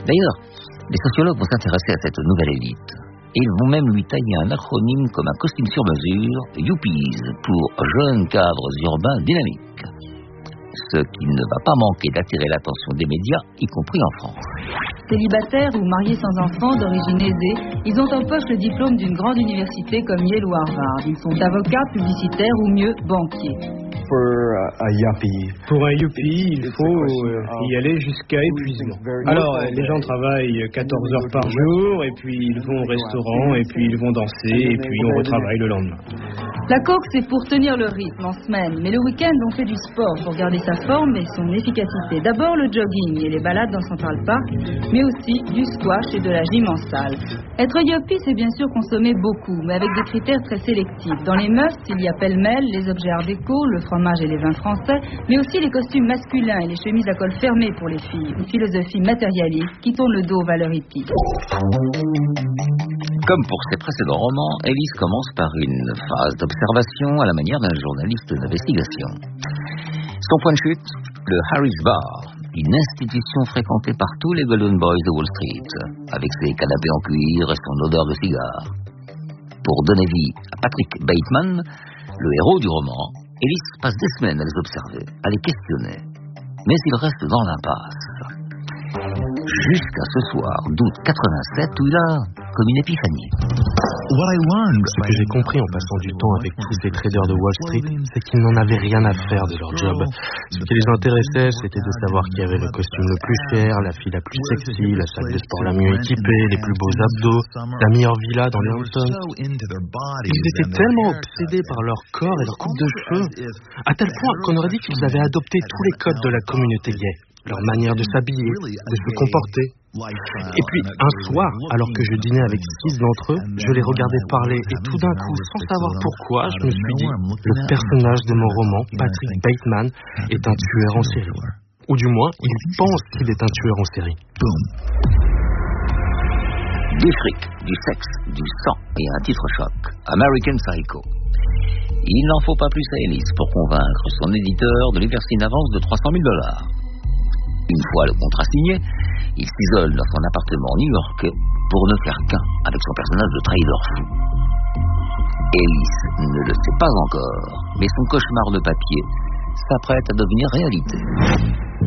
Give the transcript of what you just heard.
D'ailleurs, les sociologues vont s'intéresser à cette nouvelle élite. Et ils vont même lui tailler un acronyme comme un costume sur mesure, Yuppies, pour Jeunes Cadres Urbains Dynamiques. Ce qui ne va pas manquer d'attirer l'attention des médias, y compris en France. Célibataires ou mariés sans enfants d'origine aisée, ils ont en poche le diplôme d'une grande université comme Yale ou Harvard. Ils sont avocats, publicitaires ou mieux, banquiers. Pour un yuppie, il faut y aller jusqu'à épuisement. Alors, les gens travaillent 14 heures par jour, et puis ils vont au restaurant, et puis ils vont danser, et puis on retravaille le lendemain. La coke, c'est pour tenir le rythme en semaine, mais le week-end, on fait du sport pour garder sa forme et son efficacité. D'abord le jogging et les balades dans Central Park, mais aussi du squash et de la gym en salle. Être yuppie, c'est bien sûr consommer beaucoup, mais avec des critères très sélectifs. Dans les musts, il y a pêle-mêle les objets art déco, le fromage et les vins français, mais aussi les costumes masculins et les chemises à col fermé pour les filles. Une philosophie matérialiste qui tourne le dos aux valeurs hippies. Comme pour ses précédents romans, Ellis commence par une phase d'observation à la manière d'un journaliste d'investigation. Son point de chute, le Harris Bar, une institution fréquentée par tous les Golden Boys de Wall Street, avec ses canapés en cuir et son odeur de cigare. Pour donner vie à Patrick Bateman, le héros du roman, Ellis passe des semaines à les observer, à les questionner. Mais il reste dans l'impasse. Jusqu'à ce soir d'août 87 où il a comme une épiphanie. Ce que j'ai compris en passant du temps avec tous ces traders de Wall Street, c'est qu'ils n'en avaient rien à faire de leur job. Ce qui les intéressait, c'était de savoir qui avait le costume le plus cher, la fille la plus sexy, la salle de sport la mieux équipée, les plus beaux abdos, la meilleure villa dans les Hamptons. Ils étaient tellement obsédés par leur corps et leur coupe de cheveux, à tel point qu'on aurait dit qu'ils avaient adopté tous les codes de la communauté gay. Leur manière de s'habiller, de se comporter. Et puis, un soir, alors que je dînais avec 6 d'entre eux, je les regardais parler et tout d'un coup, sans savoir pourquoi, je me suis dit, le personnage de mon roman, Patrick Bateman, est un tueur en série. Ou du moins, il pense qu'il est un tueur en série. Du fric, du sexe, du sang et un titre choc. American Psycho. Il n'en faut pas plus à Ellis pour convaincre son éditeur de lui verser une avance de $300,000. Une fois le contrat signé, il s'isole dans son appartement new-yorkais pour ne faire qu'un avec son personnage de trader fou. Ellis ne le sait pas encore, mais son cauchemar de papier s'apprête à devenir réalité.